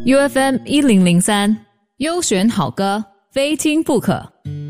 UFM 1003，优选好歌，非听不可。